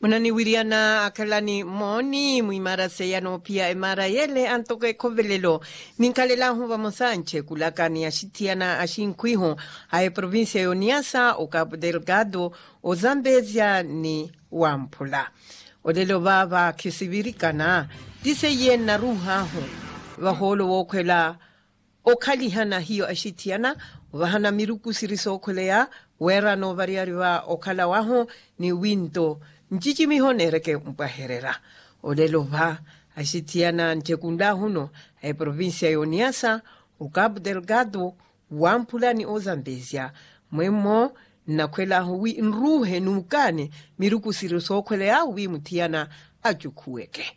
Munani wiriana akalani moni muimara seyano pia emara yele antoke kovelelo ninkalela huwa mosanche kulakani ashitiana ashinkuiho ae provincia Yoniasa o Cabo Delgado o Zambezia ni Wampula. Odelo baba kisibirikana dise yen na ruhaho waholo wokwela o kalihana hiyo ashitiana wahana miruku siriso kwelea wera no variariwa o kalawaho ni winto njiji mihonereke mpaherera. Olelo ba ashitiana nchekunda huno e provincia Yoniasa o Cabo Delgado Wampula ni o Zambezia mwemo na kwela hui nruhe nukane miruku siriso kwelea hui mutiana ajukuweke.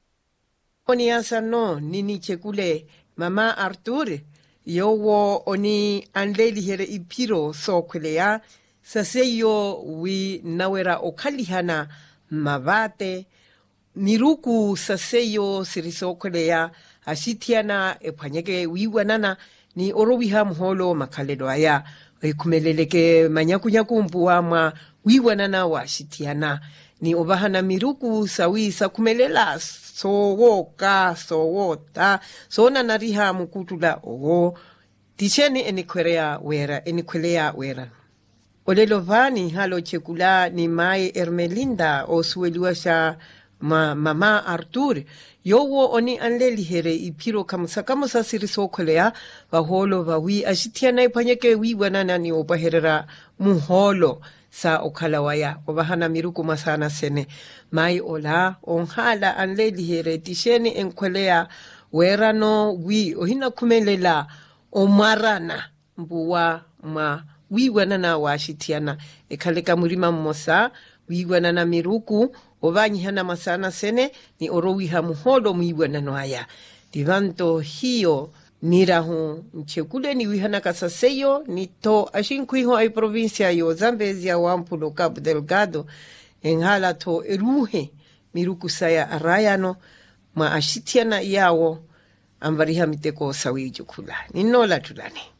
Yoniasa no nini chekule mama Artur yowo oni anleli here ipiro so kwelea saseyo wi nawera okalihana mabate miruku saseyo siriso kwelea ashitiana epanyeke wiwanana ni orowiha mholo makaledo aya kumeleleke manyakunyaku mpuama wiwanana wa ashitiana ni obahana miruku sawisa kumelela sowoka sowota sona nariha mukutula owo tisheni enikwelea wera olelo vani halo chekula ni mai Ermelinda o sueluasha mama Artur yowo oni anleli here ipiro kamusa siriso kwelea waholo wawi ashitiana ipanyeke wiwanana ni obaherera muholo sa okalawaya obahana miruku masana sene mai ola onhala anleli here tisheni enkwelea werano wi ohina kumelela omarana mbuwa ma wiwanana washitiana ekaleka murima mmosa wiwanana miruku ovanyihana masana sene ni orowiha muholo mwiwanano haya divanto hiyo nirahu mchekule ni wihana kasaseyo ni to ashinkuiho ay provincia yo Zambezia Wampula Cabo Delgado enghala to eruhe miruku saya arayano ma ashitiana yawo ambariha miteko sawi jukula ninola tulani.